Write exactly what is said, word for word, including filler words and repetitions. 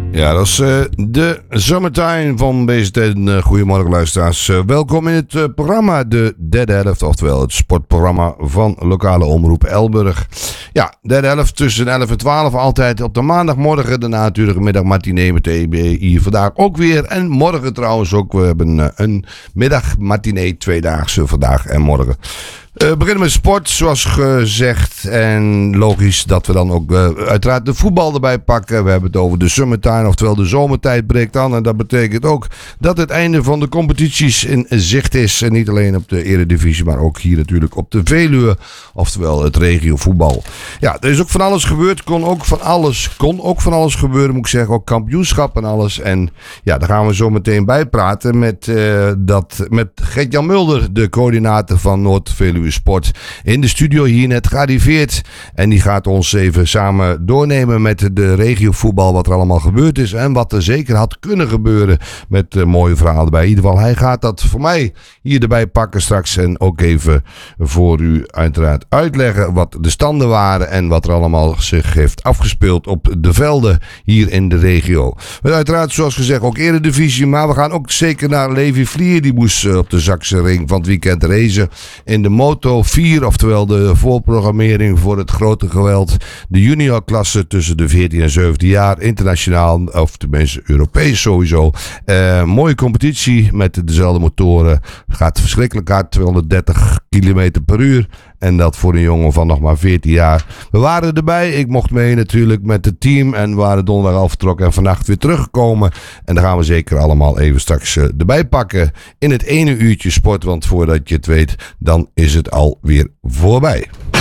Ja, dat is uh, de Summertime van B Z T. Uh, goedemorgen luisteraars. Uh, welkom in het uh, programma De Derde Helft, oftewel het sportprogramma van lokale omroep Elburg. Ja, derde helft tussen elf en twaalf, altijd op de maandagmorgen. Daarna natuurlijk een middagmatinee met de E B hier vandaag ook weer. En morgen trouwens ook. We hebben uh, een middagmatinee, tweedaagse vandaag en morgen. We uh, beginnen met sport, zoals gezegd. En logisch dat we dan ook uh, uiteraard de voetbal erbij pakken. We hebben het over de summertime, oftewel de zomertijd breekt aan. En dat betekent ook dat het einde van de competities in zicht is. En niet alleen op de Eredivisie, maar ook hier natuurlijk op de Veluwe. Oftewel het regiovoetbal. Ja, er is ook van alles gebeurd. Kon ook van alles, kon ook van alles gebeuren, moet ik zeggen. Ook kampioenschap en alles. En ja, daar gaan we zo meteen bij praten met, uh, dat, met Gert-Jan Mulder, de coördinator van Noord-Veluwe Sport, in de studio hier net gearriveerd. En die gaat ons even samen doornemen met de regiovoetbal, wat er allemaal gebeurd is en wat er zeker had kunnen gebeuren, met uh, mooie verhalen erbij. In ieder geval, hij gaat dat voor mij hier erbij pakken straks en ook even voor u uiteraard uitleggen wat de standen waren en wat er allemaal zich heeft afgespeeld op de velden hier in de regio. We uiteraard, zoals gezegd, ook Eredivisie, maar we gaan ook zeker naar Levi Vlier. Die moest uh, op de Zakse ring van het weekend racen in de Moto vier, oftewel de voorprogrammering voor het grote geweld. De juniorklasse tussen de veertien en zeventien jaar, internationaal, of tenminste Europees sowieso. Uh, mooie competitie met dezelfde motoren. Gaat verschrikkelijk hard, tweehonderddertig kilometer per uur. En dat voor een jongen van nog maar veertien jaar. We waren erbij. Ik mocht mee natuurlijk met het team. En we waren donderdag al vertrokken en vannacht weer teruggekomen. En daar gaan we zeker allemaal even straks uh, erbij pakken. In het ene uurtje sport. Want voordat je het weet, dan is het alweer voorbij.